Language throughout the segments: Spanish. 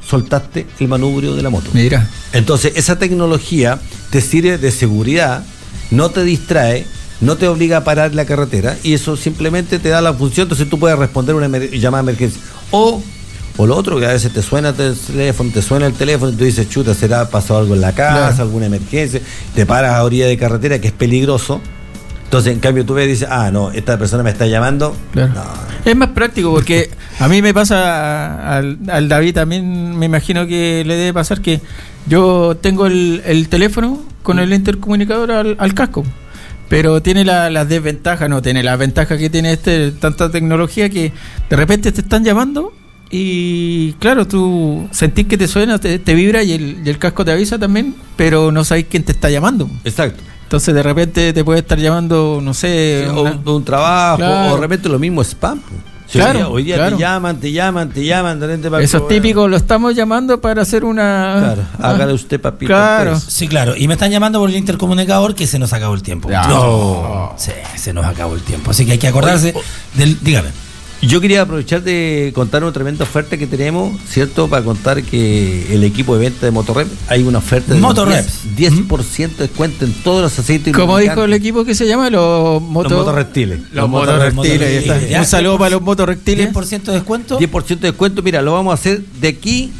soltaste el manubrio de la moto. Mira. Entonces, esa tecnología te sirve de seguridad, no te distrae, no te obliga a parar la carretera, y eso simplemente te da la función, entonces tú puedes responder una llamada de emergencia. O lo otro, que a veces te suena el teléfono y tú dices, chuta, será pasado algo en la casa, claro, alguna emergencia, te paras a orilla de carretera, que es peligroso. Entonces, en cambio, tú ves y dices, no, esta persona me está llamando. Claro. No. Es más práctico porque a mí me pasa, al David también me imagino que le debe pasar que yo tengo el teléfono con el intercomunicador al casco, pero tiene las desventajas, no tiene las ventajas que tiene tanta tecnología, que de repente te están llamando y claro, tú sentís que te suena, te vibra y el casco te avisa también, pero no sabés quién te está llamando. Exacto. Entonces de repente te puede estar llamando, no sé... Sí, un trabajo, claro, o de repente lo mismo spam. Sí, claro, hoy día claro. te llaman. Eso es típico, lo estamos llamando para hacer una... Claro, hágale usted, papito. Claro. Pues. Sí, claro, y me están llamando por el intercomunicador que se nos acabó el tiempo. No. Sí, se nos acabó el tiempo, así que hay que acordarse del... Dígame. Yo quería aprovechar de contar una tremenda oferta que tenemos, ¿cierto? Para contar que el equipo de venta de Motorrep, hay una oferta de 10% de descuento en todos los aceites. ¿Cómo dijo el equipo que se llama? Los motorreptiles. Los motorreptiles. Un saludo para los motorreptiles. 10% de descuento. 10% de descuento, mira, lo vamos a hacer de aquí.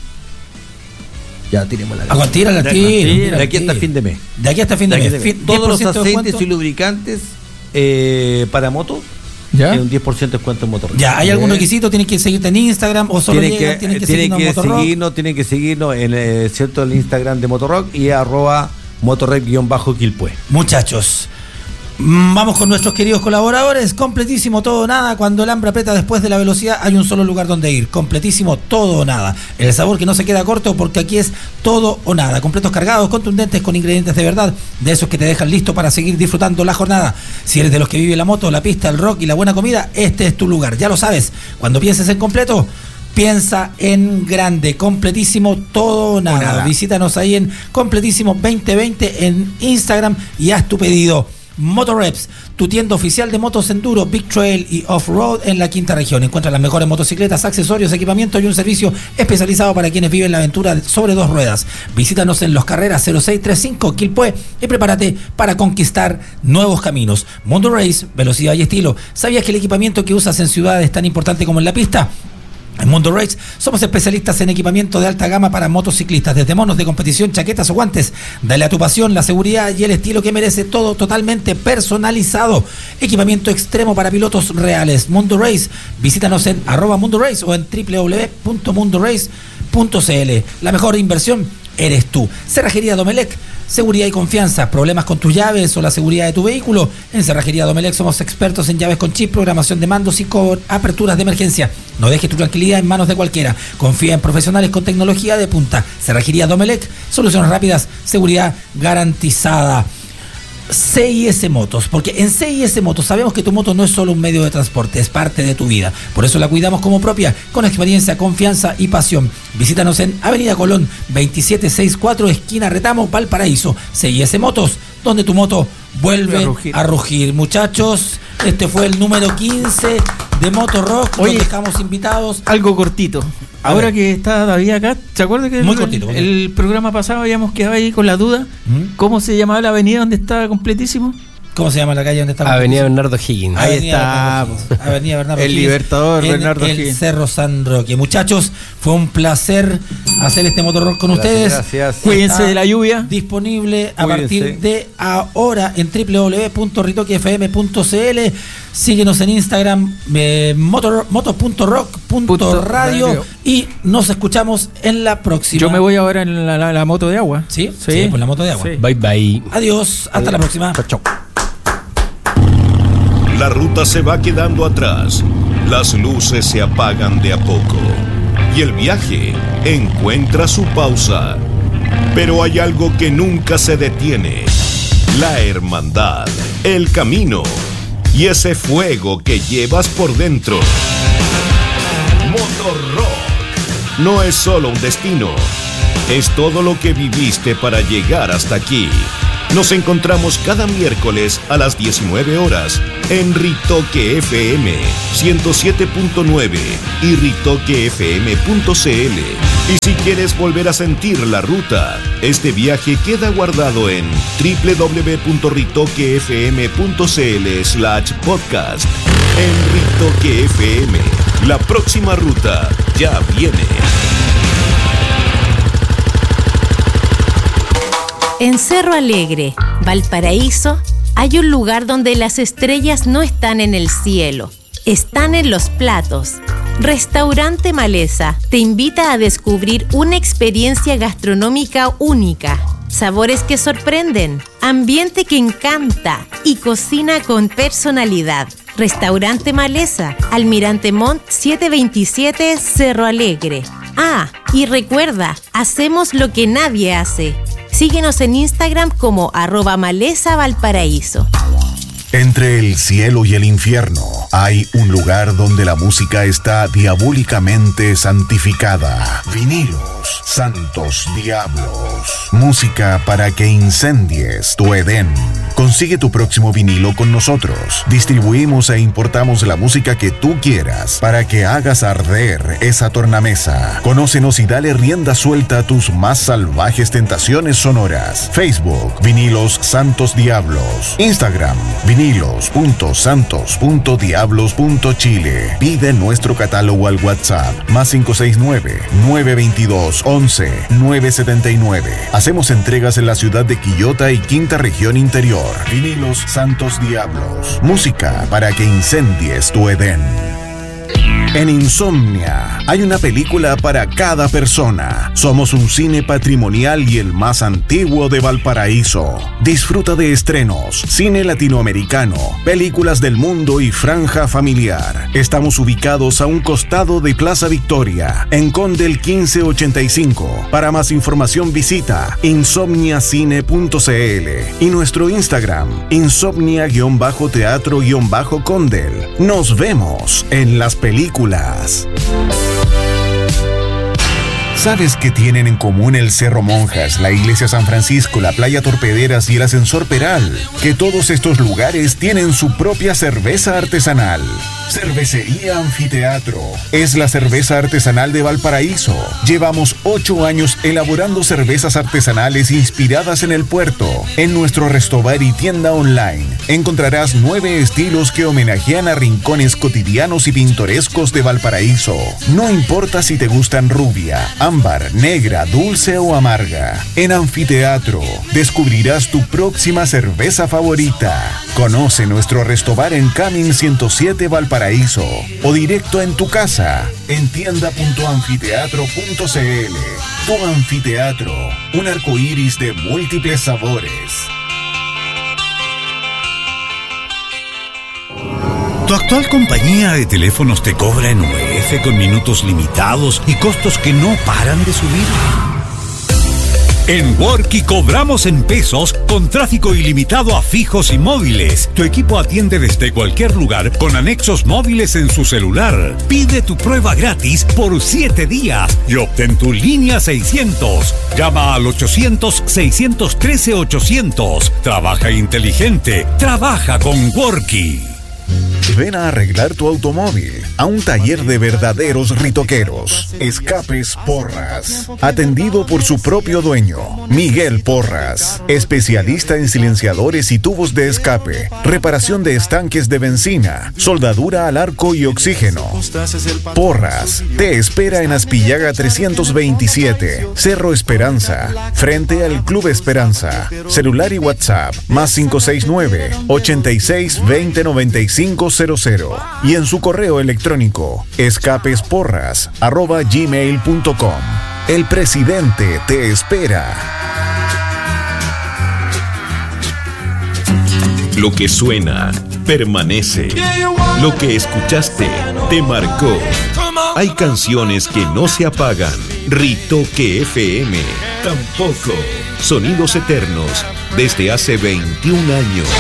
Ya tiremos la tira. De aquí hasta fin de mes. De aquí hasta fin de mes. Todos los aceites y lubricantes para moto. ¿Ya? Un 10% de descuento en Motorrep. Ya, ¿hay algún requisito? ¿Tienen que seguirte en Instagram o solo tienen que seguirnos en Motorrock? Tienen que seguirnos en cierto el Instagram de Motorrock y @Motorrep_Quilpue. Muchachos, vamos con nuestros queridos colaboradores. Completísimo todo o nada. Cuando el hambre aprieta después de la velocidad, hay un solo lugar donde ir. Completísimo todo o nada. El sabor que no se queda corto, porque aquí es todo o nada. Completos cargados, contundentes, con ingredientes de verdad, de esos que te dejan listo para seguir disfrutando la jornada. Si eres de los que vive la moto, la pista, el rock y la buena comida, este es tu lugar. Ya lo sabes. Cuando pienses en completo, piensa en grande. Completísimo todo o nada. Visítanos ahí en Completísimo 2020 en Instagram y haz tu pedido. Motorreps, tu tienda oficial de motos enduro, Big Trail y Off-Road en la quinta región. Encuentra las mejores motocicletas, accesorios, equipamiento y un servicio especializado para quienes viven la aventura sobre dos ruedas. Visítanos en Los Carreras 0635 Quilpué y prepárate para conquistar nuevos caminos. Mundo Race, velocidad y estilo. ¿Sabías que el equipamiento que usas en ciudad es tan importante como en la pista? En Mundo Race somos especialistas en equipamiento de alta gama para motociclistas, desde monos de competición, chaquetas o guantes. Dale a tu pasión la seguridad y el estilo que merece, todo totalmente personalizado. Equipamiento extremo para pilotos reales. Mundo Race, visítanos en @Mundo Race o en www.mundorace.cl. La mejor inversión eres tú. Cerrajería Domelec, seguridad y confianza. ¿Problemas con tus llaves o la seguridad de tu vehículo? En Cerrajería Domelec somos expertos en llaves con chip, programación de mandos y con aperturas de emergencia. No dejes tu tranquilidad en manos de cualquiera. Confía en profesionales con tecnología de punta. Cerrajería Domelec, soluciones rápidas, seguridad garantizada. CIS Motos, porque en CIS Motos sabemos que tu moto no es solo un medio de transporte, es parte de tu vida. Por eso la cuidamos como propia, con experiencia, confianza y pasión. Visítanos en Avenida Colón 2764, esquina Retamo, Valparaíso. CIS Motos, donde tu moto vuelve a rugir. Muchachos, este fue el número 15 de Motorrock. Hoy dejamos invitados. Algo cortito. Ahora que está David acá, ¿se acuerda que muy cortito, el programa pasado habíamos quedado ahí con la duda? ¿Cómo se llamaba la avenida donde está Completísimo? ¿Cómo se llama la calle donde está? Avenida Bernardo Higgins. Ahí está. Avenida Bernardo el Higgins. Libertador Bernardo Higgins. El Cerro San Roque. Muchachos, fue un placer hacer este Motorrock con ustedes. Gracias. Cuídense de la lluvia. Disponible a partir de ahora en www.ritoquefm.cl. Síguenos en Instagram, motos.rock.radio y nos escuchamos en la próxima. Yo me voy ahora en la moto de agua. ¿Sí? Sí, por la moto de agua. Sí. Bye bye. Adiós, hasta la próxima. Chau. La ruta se va quedando atrás, las luces se apagan de a poco y el viaje encuentra su pausa. Pero hay algo que nunca se detiene: la hermandad, el camino y ese fuego que llevas por dentro. Motorrock no es solo un destino, es todo lo que viviste para llegar hasta aquí. Nos encontramos cada miércoles a las 19 horas en Ritoque FM 107.9 y ritoquefm.cl. Y si quieres volver a sentir la ruta, este viaje queda guardado en www.ritoquefm.cl/podcast. En Ritoque FM, la próxima ruta ya viene. En Cerro Alegre, Valparaíso, hay un lugar donde las estrellas no están en el cielo, están en los platos. Restaurante Maleza te invita a descubrir una experiencia gastronómica única, sabores que sorprenden, ambiente que encanta y cocina con personalidad. Restaurante Maleza, Almirante Montt 727, Cerro Alegre. Ah, y recuerda, hacemos lo que nadie hace. Síguenos en Instagram como @MalezaValparaíso. Entre el cielo y el infierno hay un lugar donde la música está diabólicamente santificada. Vinilos, santos diablos. Música para que incendies tu Edén. Consigue tu próximo vinilo con nosotros. Distribuimos e importamos la música que tú quieras para que hagas arder esa tornamesa. Conócenos y dale rienda suelta a tus más salvajes tentaciones sonoras. Facebook, Vinilos Santos Diablos. Instagram, vinilos.santos.diablos.chile. Pide nuestro catálogo al WhatsApp +569-922-11-979. Hacemos entregas en la ciudad de Quillota y Quinta Región Interior. Vinilos Santos Diablos. Música para que incendies tu Edén. En Insomnia hay una película para cada persona. Somos un cine patrimonial y el más antiguo de Valparaíso. Disfruta de estrenos, cine latinoamericano, películas del mundo y franja familiar. Estamos ubicados a un costado de Plaza Victoria, en Condel 1585. Para más información visita insomniacine.cl y nuestro Instagram, insomnia-teatro-condel. Nos vemos en las películas. ¿Sabes qué tienen en común el Cerro Monjas, la Iglesia San Francisco, la Playa Torpederas y el Ascensor Peral? Que todos estos lugares tienen su propia cerveza artesanal. Cervecería Anfiteatro es la cerveza artesanal de Valparaíso. Llevamos 8 años elaborando cervezas artesanales inspiradas en el puerto. En nuestro restobar y tienda online encontrarás 9 estilos que homenajean a rincones cotidianos y pintorescos de Valparaíso. No importa si te gustan rubia, ámbar, negra, dulce o amarga. En Anfiteatro descubrirás tu próxima cerveza favorita. Conoce nuestro restobar en Camin 107 Valparaíso o directo en tu casa en tienda.anfiteatro.cl. Tu Anfiteatro, un arcoíris de múltiples sabores. ¿Tu actual compañía de teléfonos te cobra en UF con minutos limitados y costos que no paran de subir? En Worky cobramos en pesos con tráfico ilimitado a fijos y móviles. Tu equipo atiende desde cualquier lugar con anexos móviles en su celular. Pide tu prueba gratis por 7 días y obtén tu línea 600. Llama al 800-613-800. Trabaja inteligente. Trabaja con Worky. Ven a arreglar tu automóvil a un taller de verdaderos ritoqueros. Escapes Porras. Atendido por su propio dueño, Miguel Porras. Especialista en silenciadores y tubos de escape, reparación de estanques de benzina, soldadura al arco y oxígeno. Porras te espera en Aspillaga 327, Cerro Esperanza, frente al Club Esperanza. Celular y WhatsApp +569-86209500 y en su correo electrónico escapesporras@gmail.com. El presidente te espera. Lo que suena permanece. Lo que escuchaste te marcó. Hay canciones que no se apagan. Ritoque FM tampoco. Sonidos eternos desde hace 21 años.